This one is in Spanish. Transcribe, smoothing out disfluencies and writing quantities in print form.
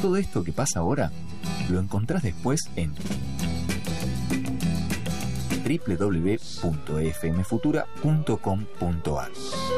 Todo esto que pasa ahora lo encontrás después en www.fmfutura.com.ar.